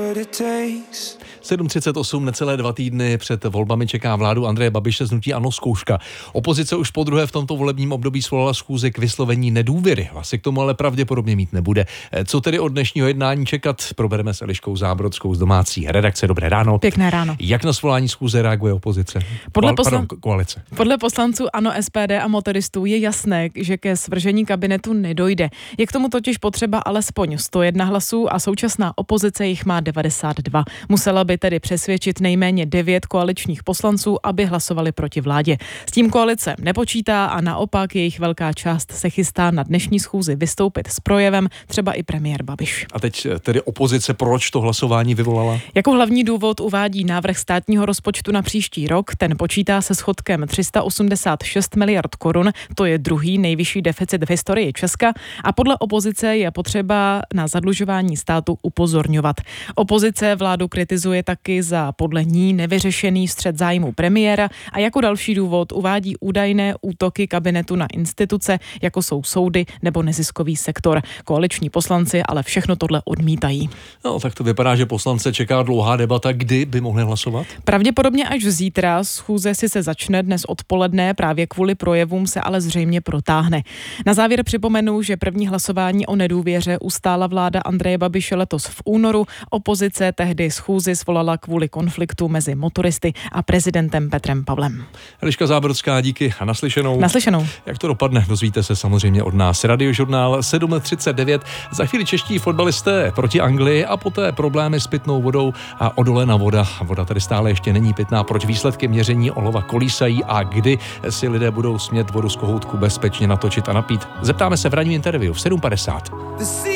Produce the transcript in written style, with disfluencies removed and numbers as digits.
7:38, necelé 2 týdny před volbami čeká vládu Andreje Babiše z hnutí ANO zkouška. Opozice už podruhé v tomto volebním období svolala schůzi k vyslovení nedůvěry. Hlasy k tomu ale pravděpodobně mít nebude. Co tedy od dnešního jednání čekat? Probereme s Eliškou Zábrodskou z domácí redakce. Dobré ráno. Pěkné ráno. Jak na svolání schůze reaguje opozice? Koalice. Podle poslanců ANO, SPD a motoristů je jasné, že ke svržení kabinetu nedojde. Je k tomu totiž potřeba alespoň 101 hlasů a současná opozice jich má 92. Musela by tedy přesvědčit nejméně 9 koaličních poslanců, aby hlasovali proti vládě. S tím koalice nepočítá a naopak jejich velká část se chystá na dnešní schůzi vystoupit s projevem, třeba i premiér Babiš. A teď tedy opozice proč to hlasování vyvolala? Jako hlavní důvod uvádí návrh státního rozpočtu na příští rok. Ten počítá se schodkem 386 miliard korun, to je druhý nejvyšší deficit v historii Česka a podle opozice je potřeba na zadlužování státu upozorňovat. Opozice vládu kritizuje taky za podle ní nevyřešený střet zájmu premiéra a jako další důvod uvádí údajné útoky kabinetu na instituce, jako jsou soudy nebo neziskový sektor. Koaliční poslanci ale všechno tohle odmítají. No, tak to vypadá, že poslance čeká dlouhá debata, kdy by mohli hlasovat? Pravděpodobně až zítra. Schůze si se začne dnes odpoledne, právě kvůli projevům se ale zřejmě protáhne. Na závěr připomenu, že první hlasování o nedůvěře ustála vláda Andreje Babiše letos v únoru. Opozice tehdy schůzi svolala kvůli konfliktu mezi motoristy a prezidentem Petrem Pavlem. Eliška Zábrodská, díky a naslyšenou. Naslyšenou. Jak to dopadne, dozvíte se samozřejmě od nás. Radiožurnál 7:39. Za chvíli čeští fotbalisté proti Anglii a poté problémy s pitnou vodou a odolená voda. Voda tady stále ještě není pitná. Proč výsledky měření olova kolísají a kdy si lidé budou smět vodu z kohoutku bezpečně natočit a napít? Zeptáme se v ranním interview v 7:50.